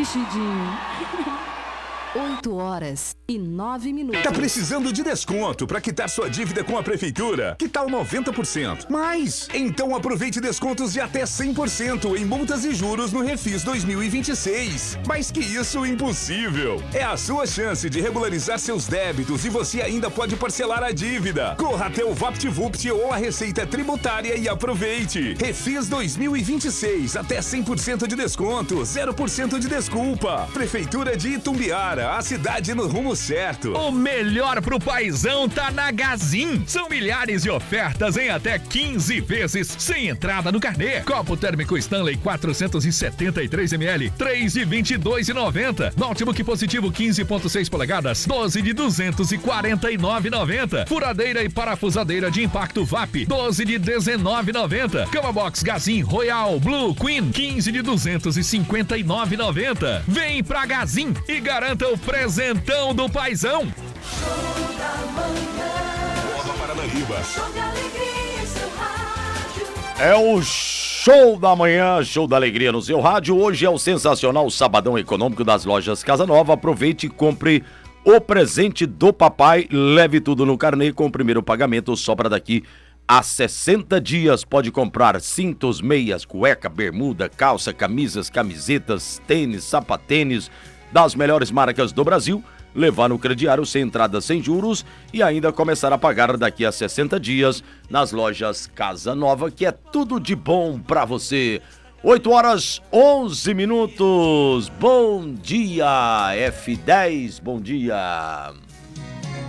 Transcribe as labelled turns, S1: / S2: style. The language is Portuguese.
S1: vestidinho. 8h09.
S2: Tá precisando de desconto para quitar sua dívida com a prefeitura? Que tal 90%? Mais! Então aproveite descontos de até 100% em multas e juros no Refis 2026. Mais que isso, impossível! É a sua chance de regularizar seus débitos e você ainda pode parcelar a dívida. Corra até o VaptVupt ou a Receita Tributária e aproveite! Refis 2026, até 100% de desconto, 0% de desculpa. Prefeitura de Itumbiara, a cidade no rumo certo.
S3: O melhor pro paizão tá na Gazin. São milhares de ofertas em até 15 vezes, sem entrada no carnê. Copo térmico Stanley 473ml, 3 de 22,90. Notebook positivo 15.6 polegadas, 12 de 249,90. Furadeira e parafusadeira de impacto VAP, 12 de 19,90. Cama Box Gazin Royal Blue Queen, 15 de 259,90. Vem pra Gazin e garanta o presentão do paizão.
S4: Show da manhã.
S2: Nova Paranaíba.
S4: Show de alegria, seu rádio.
S5: É o Show da Manhã, Show da Alegria no seu rádio. Hoje é o sensacional Sabadão Econômico das lojas Casa Nova. Aproveite e compre o presente do papai. Leve tudo no carnê com o primeiro pagamento só para daqui a 60 dias. Pode comprar cintos, meias, cueca, bermuda, calça, camisas, camisetas, tênis, sapatênis das melhores marcas do Brasil, levar no crediário sem entrada, sem juros e ainda começar a pagar daqui a 60 dias nas lojas Casa Nova, que é tudo de bom pra você. 8h11. Bom dia, F10, bom dia.